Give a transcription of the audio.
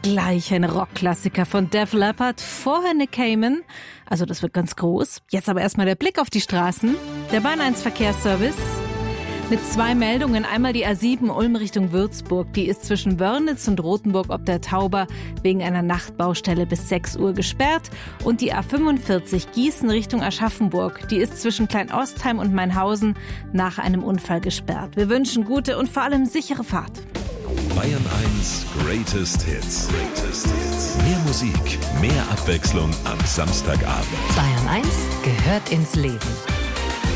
Gleich ein Rockklassiker von Def Leppard, vorher Nick Cayman. Also das wird ganz groß. Jetzt aber erstmal der Blick auf die Straßen. Der Bahn 1 Verkehrsservice mit 2 Meldungen. Einmal die A7 Ulm Richtung Würzburg. Die ist zwischen Wörnitz und Rothenburg ob der Tauber wegen einer Nachtbaustelle bis 6 Uhr gesperrt. Und die A45 Gießen Richtung Aschaffenburg. Die ist zwischen Kleinostheim und Mainhausen nach einem Unfall gesperrt. Wir wünschen gute und vor allem sichere Fahrt. Bayern 1 Greatest Hits. Mehr Musik, mehr Abwechslung am Samstagabend. Bayern 1 gehört ins Leben.